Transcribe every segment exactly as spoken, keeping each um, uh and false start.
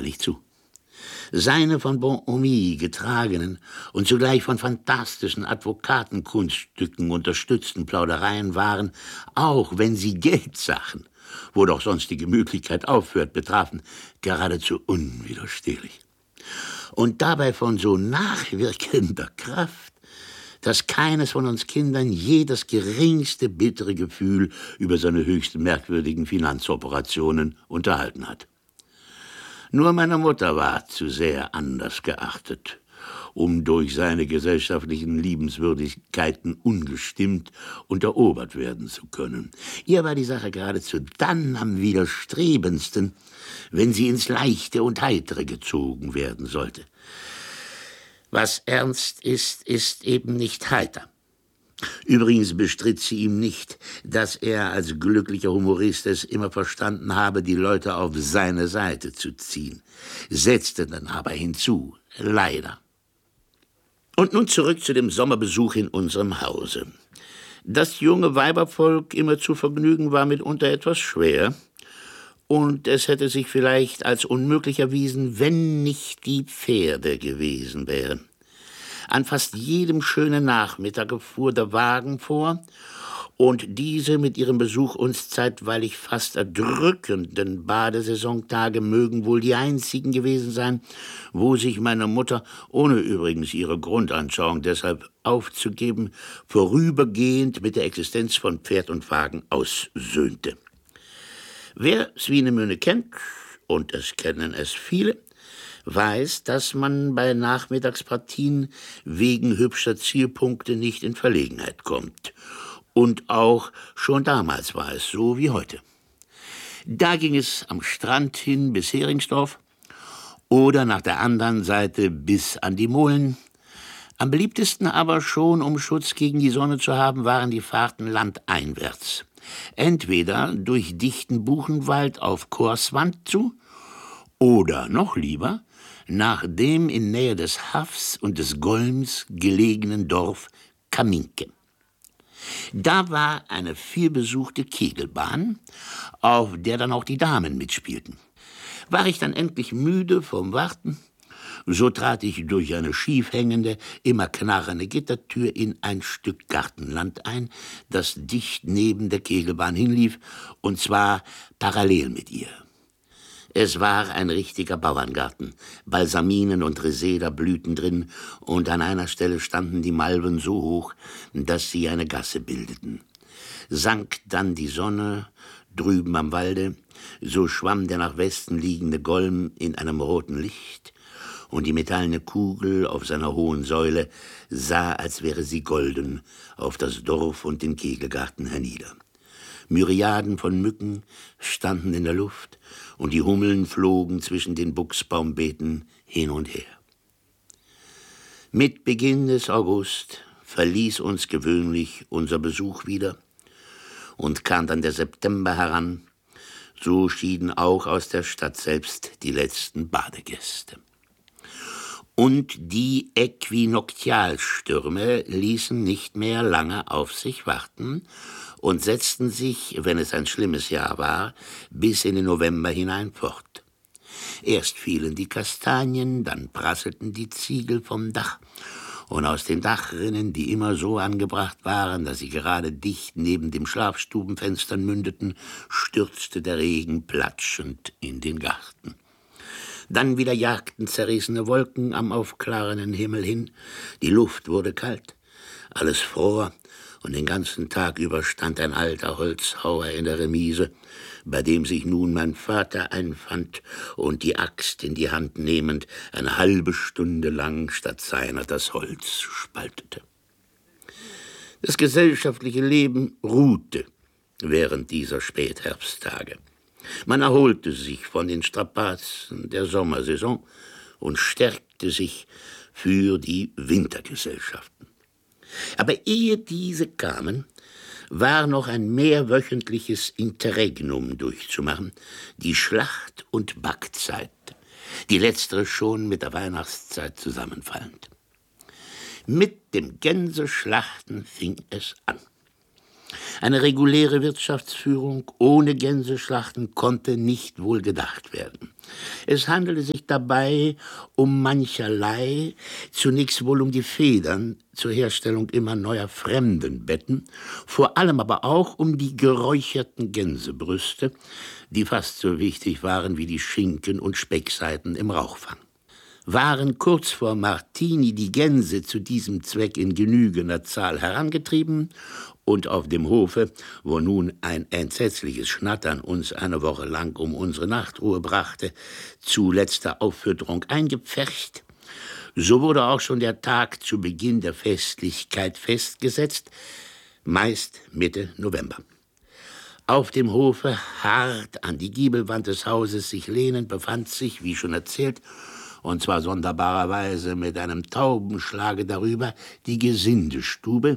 feierlich zu. Seine von Bonhomie getragenen und zugleich von fantastischen Advokatenkunststücken unterstützten Plaudereien waren, auch wenn sie Geldsachen, wo doch sonst die Gemütlichkeit aufhört, betrafen, geradezu unwiderstehlich. Und dabei von so nachwirkender Kraft, dass keines von uns Kindern je das geringste bittere Gefühl über seine höchst merkwürdigen Finanzoperationen unterhalten hat. Nur meine Mutter war zu sehr anders geachtet, um durch seine gesellschaftlichen Liebenswürdigkeiten ungestimmt unterobert werden zu können. Ihr war die Sache geradezu dann am widerstrebendsten, wenn sie ins Leichte und Heitere gezogen werden sollte. Was ernst ist, ist eben nicht heiter. Übrigens bestritt sie ihm nicht, dass er als glücklicher Humorist es immer verstanden habe, die Leute auf seine Seite zu ziehen, setzte dann aber hinzu, leider. Und nun zurück zu dem Sommerbesuch in unserem Hause. Das junge Weibervolk immer zu vergnügen war mitunter etwas schwer, und es hätte sich vielleicht als unmöglich erwiesen, wenn nicht die Pferde gewesen wären. An fast jedem schönen Nachmittag fuhr der Wagen vor, und diese mit ihrem Besuch uns zeitweilig fast erdrückenden Badesaisontage mögen wohl die einzigen gewesen sein, wo sich meine Mutter, ohne übrigens ihre Grundanschauung deshalb aufzugeben, vorübergehend mit der Existenz von Pferd und Wagen aussöhnte. Wer Swinemünde kennt, und es kennen es viele, weiß, dass man bei Nachmittagspartien wegen hübscher Zielpunkte nicht in Verlegenheit kommt. Und auch schon damals war es so wie heute. Da ging es am Strand hin bis Heringsdorf oder nach der anderen Seite bis an die Molen. Am beliebtesten aber schon, um Schutz gegen die Sonne zu haben, waren die Fahrten landeinwärts. Entweder durch dichten Buchenwald auf Korswand zu oder noch lieber nach dem in Nähe des Hafs und des Golms gelegenen Dorf Kaminke. Da war eine vielbesuchte Kegelbahn, auf der dann auch die Damen mitspielten. War ich dann endlich müde vom Warten, so trat ich durch eine schief hängende, immer knarrende Gittertür in ein Stück Gartenland ein, das dicht neben der Kegelbahn hinlief, und zwar parallel mit ihr. Es war ein richtiger Bauerngarten. Balsaminen und Reseda blühten drin, und an einer Stelle standen die Malven so hoch, dass sie eine Gasse bildeten. Sank dann die Sonne drüben am Walde, so schwamm der nach Westen liegende Golm in einem roten Licht, und die metallene Kugel auf seiner hohen Säule sah, als wäre sie golden, auf das Dorf und den Kegelgarten hernieder. Myriaden von Mücken standen in der Luft, und die Hummeln flogen zwischen den Buchsbaumbeeten hin und her. Mit Beginn des August verließ uns gewöhnlich unser Besuch wieder, und kam dann der September heran, so schieden auch aus der Stadt selbst die letzten Badegäste. Und die Äquinoktialstürme ließen nicht mehr lange auf sich warten und setzten sich, wenn es ein schlimmes Jahr war, bis in den November hinein fort. Erst fielen die Kastanien, dann prasselten die Ziegel vom Dach, und aus den Dachrinnen, die immer so angebracht waren, dass sie gerade dicht neben dem Schlafstubenfenstern mündeten, stürzte der Regen platschend in den Garten. Dann wieder jagten zerrissene Wolken am aufklarenden Himmel hin, die Luft wurde kalt, alles fror, und den ganzen Tag über stand ein alter Holzhauer in der Remise, bei dem sich nun mein Vater einfand und die Axt in die Hand nehmend eine halbe Stunde lang statt seiner das Holz spaltete. Das gesellschaftliche Leben ruhte während dieser Spätherbsttage. Man erholte sich von den Strapazen der Sommersaison und stärkte sich für die Wintergesellschaften. Aber ehe diese kamen, war noch ein mehrwöchentliches Interregnum durchzumachen, die Schlacht- und Backzeit, die letztere schon mit der Weihnachtszeit zusammenfallend. Mit dem Gänseschlachten fing es an. Eine reguläre Wirtschaftsführung ohne Gänseschlachten konnte nicht wohl gedacht werden. Es handelte sich dabei um mancherlei, zunächst wohl um die Federn zur Herstellung immer neuer Fremdenbetten, vor allem aber auch um die geräucherten Gänsebrüste, die fast so wichtig waren wie die Schinken- und Speckseiten im Rauchfang. Waren kurz vor Martini die Gänse zu diesem Zweck in genügender Zahl herangetrieben und auf dem Hofe, wo nun ein entsetzliches Schnattern uns eine Woche lang um unsere Nachtruhe brachte, zu letzter Auffütterung eingepfercht, so wurde auch schon der Tag zu Beginn der Festlichkeit festgesetzt, meist Mitte November. Auf dem Hofe, hart an die Giebelwand des Hauses sich lehnend, befand sich, wie schon erzählt, und zwar sonderbarerweise mit einem Taubenschlage darüber, die Gesindestube,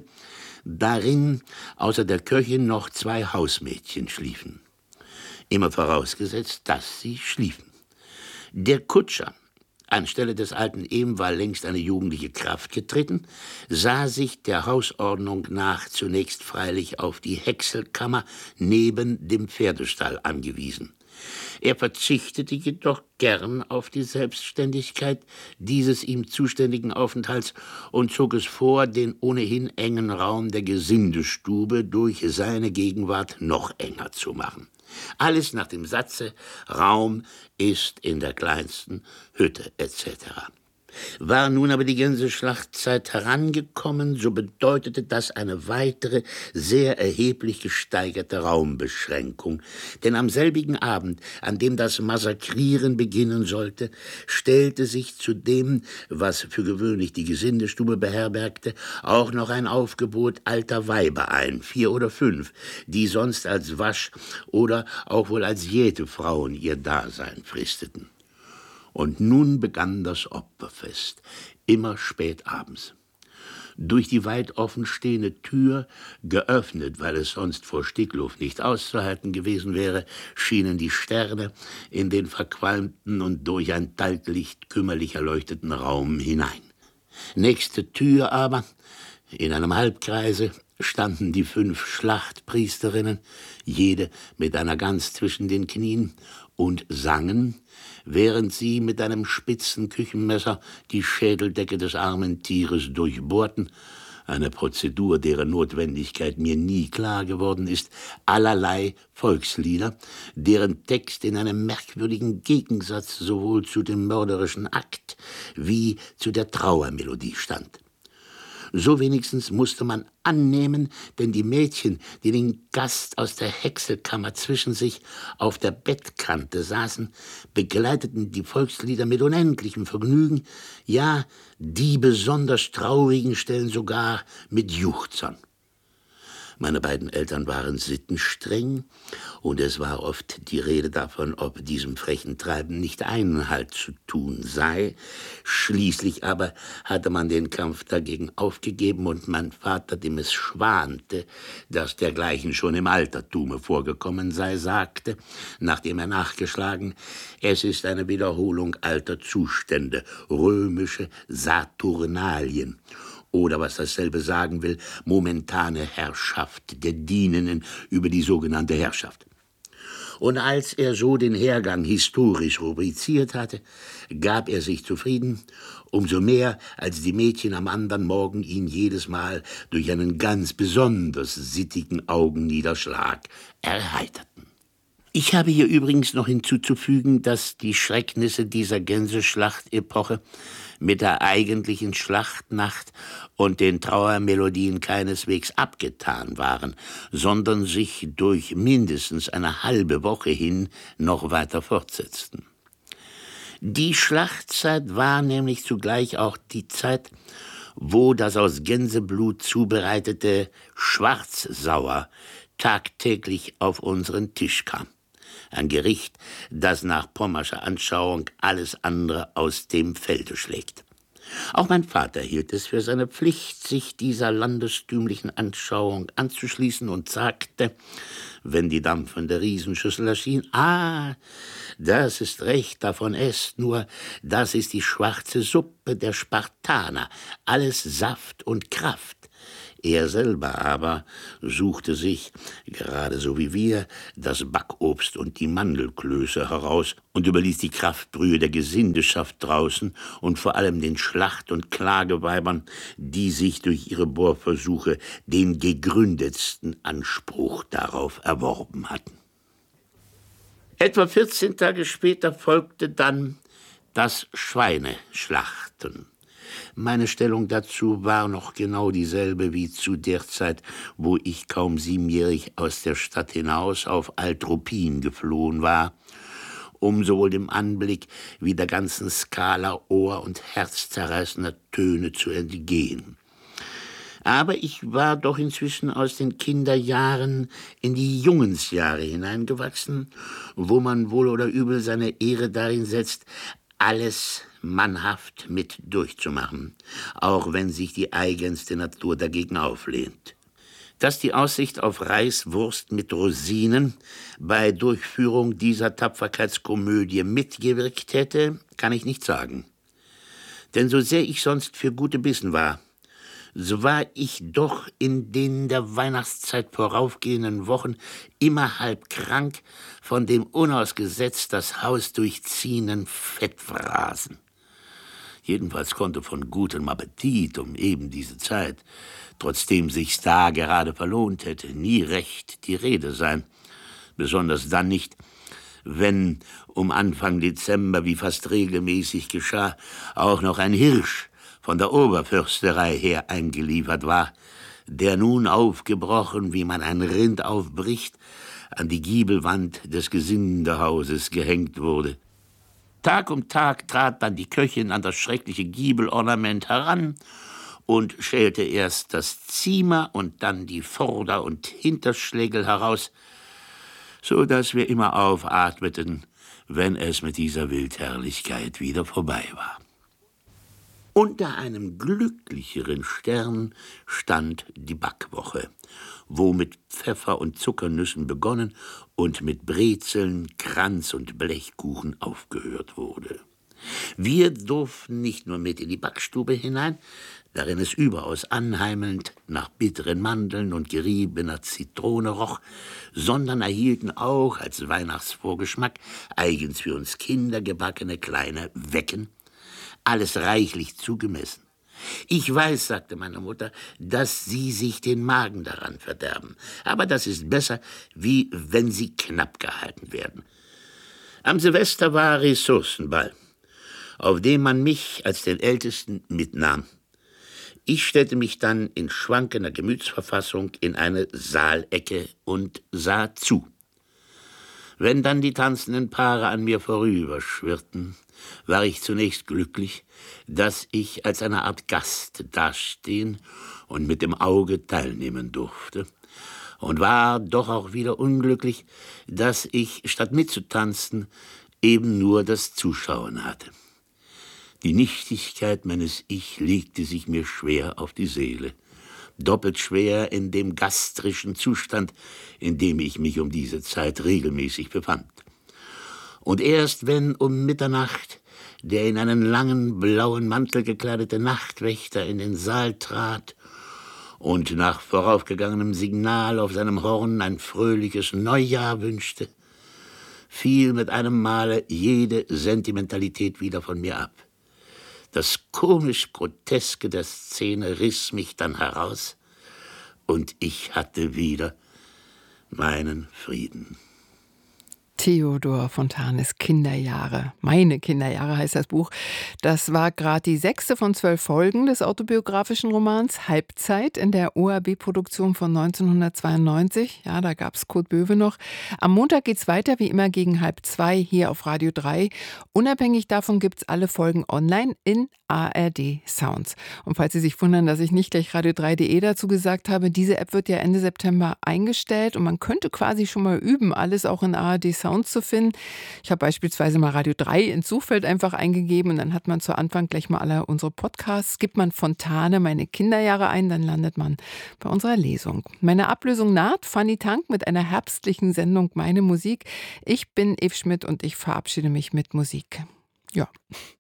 darin außer der Köchin noch zwei Hausmädchen schliefen. Immer vorausgesetzt, dass sie schliefen. Der Kutscher, anstelle des alten Ehm war längst eine jugendliche Kraft getreten, sah sich der Hausordnung nach zunächst freilich auf die Häckselkammer neben dem Pferdestall angewiesen. Er verzichtete jedoch gern auf die Selbstständigkeit dieses ihm zuständigen Aufenthalts und zog es vor, den ohnehin engen Raum der Gesindestube durch seine Gegenwart noch enger zu machen. Alles nach dem Satze, Raum ist in der kleinsten Hütte et cetera. War nun aber die Gänseschlachtzeit herangekommen, so bedeutete das eine weitere, sehr erheblich gesteigerte Raumbeschränkung. Denn am selbigen Abend, an dem das Massakrieren beginnen sollte, stellte sich zu dem, was für gewöhnlich die Gesindestube beherbergte, auch noch ein Aufgebot alter Weiber ein, vier oder fünf, die sonst als Wasch- oder auch wohl als Jätefrauen ihr Dasein fristeten. Und nun begann das Opferfest, immer spät abends. Durch die weit offenstehende Tür, geöffnet, weil es sonst vor Stickluft nicht auszuhalten gewesen wäre, schienen die Sterne in den verqualmten und durch ein Talglicht kümmerlich erleuchteten Raum hinein. Nächste Tür aber, in einem Halbkreise, standen die fünf Schlachtpriesterinnen, jede mit einer Gans zwischen den Knien, und sangen, während sie mit einem spitzen Küchenmesser die Schädeldecke des armen Tieres durchbohrten, eine Prozedur, deren Notwendigkeit mir nie klar geworden ist, allerlei Volkslieder, deren Text in einem merkwürdigen Gegensatz sowohl zu dem mörderischen Akt wie zu der Trauermelodie stand. So wenigstens musste man annehmen, denn die Mädchen, die den Gast aus der Häckselkammer zwischen sich auf der Bettkante saßen, begleiteten die Volkslieder mit unendlichem Vergnügen, ja, die besonders traurigen Stellen sogar mit Juchzern. Meine beiden Eltern waren sittenstreng, und es war oft die Rede davon, ob diesem frechen Treiben nicht Einhalt zu tun sei. Schließlich aber hatte man den Kampf dagegen aufgegeben, und mein Vater, dem es schwante, dass dergleichen schon im Altertume vorgekommen sei, sagte, nachdem er nachgeschlagen, es ist eine Wiederholung alter Zustände, römische Saturnalien. Oder, was dasselbe sagen will, momentane Herrschaft der Dienenden über die sogenannte Herrschaft. Und als er so den Hergang historisch rubriziert hatte, gab er sich zufrieden, umso mehr, als die Mädchen am anderen Morgen ihn jedes Mal durch einen ganz besonders sittigen Augenniederschlag erheiterten. Ich habe hier übrigens noch hinzuzufügen, dass die Schrecknisse dieser Gänseschlachtepoche mit der eigentlichen Schlachtnacht und den Trauermelodien keineswegs abgetan waren, sondern sich durch mindestens eine halbe Woche hin noch weiter fortsetzten. Die Schlachtzeit war nämlich zugleich auch die Zeit, wo das aus Gänseblut zubereitete Schwarzsauer tagtäglich auf unseren Tisch kam. Ein Gericht, das nach pommerscher Anschauung alles andere aus dem Felde schlägt. Auch mein Vater hielt es für seine Pflicht, sich dieser landestümlichen Anschauung anzuschließen und sagte, wenn die dampfende Riesenschüssel erschien, »Ah, das ist recht, davon esst nur, das ist die schwarze Suppe der Spartaner, alles Saft und Kraft. Er selber aber suchte sich, gerade so wie wir, das Backobst und die Mandelklöße heraus und überließ die Kraftbrühe der Gesindeschaft draußen und vor allem den Schlacht- und Klageweibern, die sich durch ihre Bohrversuche den gegründetsten Anspruch darauf erworben hatten. Etwa vierzehn Tage später folgte dann das Schweineschlachten. Meine Stellung dazu war noch genau dieselbe wie zu der Zeit, wo ich kaum siebenjährig aus der Stadt hinaus auf Altruppin geflohen war, um sowohl dem Anblick wie der ganzen Skala ohr- und herzzerreißender Töne zu entgehen. Aber ich war doch inzwischen aus den Kinderjahren in die Jungensjahre hineingewachsen, wo man wohl oder übel seine Ehre darin setzt, alles mannhaft mit durchzumachen, auch wenn sich die eigenste Natur dagegen auflehnt. Dass die Aussicht auf Reiswurst mit Rosinen bei Durchführung dieser Tapferkeitskomödie mitgewirkt hätte, kann ich nicht sagen. Denn so sehr ich sonst für gute Bissen war, so war ich doch in den der Weihnachtszeit voraufgehenden Wochen immer halb krank von dem unausgesetzt das Haus durchziehenden Fettfrasen. Jedenfalls konnte von gutem Appetit um eben diese Zeit, trotzdem sich's da gerade verlohnt hätte, nie recht die Rede sein. Besonders dann nicht, wenn um Anfang Dezember, wie fast regelmäßig geschah, auch noch ein Hirsch von der Oberförsterei her eingeliefert war, der nun aufgebrochen, wie man ein Rind aufbricht, an die Giebelwand des Gesindehauses gehängt wurde. Tag um Tag trat dann die Köchin an das schreckliche Giebelornament heran und schälte erst das Ziemer und dann die Vorder- und Hinterschlägel heraus, so dass wir immer aufatmeten, wenn es mit dieser Wildherrlichkeit wieder vorbei war. Unter einem glücklicheren Stern stand die Backwoche, wo mit Pfeffer und Zuckernüssen begonnen und mit Brezeln, Kranz und Blechkuchen aufgehört wurde. Wir durften nicht nur mit in die Backstube hinein, darin es überaus anheimelnd nach bitteren Mandeln und geriebener Zitrone roch, sondern erhielten auch als Weihnachtsvorgeschmack eigens für uns Kinder gebackene kleine Wecken, alles reichlich zugemessen. Ich weiß, sagte meine Mutter, dass Sie sich den Magen daran verderben. Aber das ist besser, wie wenn sie knapp gehalten werden. Am Silvester war Ressourcenball, auf dem man mich als den Ältesten mitnahm. Ich stellte mich dann in schwankender Gemütsverfassung in eine Saalecke und sah zu. Wenn dann die tanzenden Paare an mir vorüberschwirrten, war ich zunächst glücklich, dass ich als eine Art Gast dastehen und mit dem Auge teilnehmen durfte, und war doch auch wieder unglücklich, dass ich, statt mitzutanzen, eben nur das Zuschauen hatte. Die Nichtigkeit meines Ich legte sich mir schwer auf die Seele, doppelt schwer in dem gastrischen Zustand, in dem ich mich um diese Zeit regelmäßig befand. Und erst wenn um Mitternacht der in einen langen blauen Mantel gekleidete Nachtwächter in den Saal trat und nach voraufgegangenem Signal auf seinem Horn ein fröhliches Neujahr wünschte, fiel mit einem Male jede Sentimentalität wieder von mir ab. Das komisch-groteske der Szene riss mich dann heraus, und ich hatte wieder meinen Frieden. Theodor Fontanes Kinderjahre. Meine Kinderjahre heißt das Buch. Das war gerade die sechste von zwölf Folgen des autobiografischen Romans Halbzeit in der O R B-Produktion von neunzehnhundertzweiundneunzig. Ja, da gab es Kurt Böwe noch. Am Montag geht's weiter, wie immer gegen halb zwei hier auf Radio drei. Unabhängig davon gibt's alle Folgen online in A R D Sounds. Und falls Sie sich wundern, dass ich nicht gleich radio drei punkt de dazu gesagt habe, diese App wird ja Ende September eingestellt und man könnte quasi schon mal üben, alles auch in A R D Sounds zu finden. Ich habe beispielsweise mal Radio drei ins Suchfeld einfach eingegeben und dann hat man zu Anfang gleich mal alle unsere Podcasts. Gibt man Fontane, meine Kinderjahre ein, dann landet man bei unserer Lesung. Meine Ablösung naht. Fanny Tank mit einer herbstlichen Sendung Meine Musik. Ich bin Eve Schmidt und ich verabschiede mich mit Musik. Ja.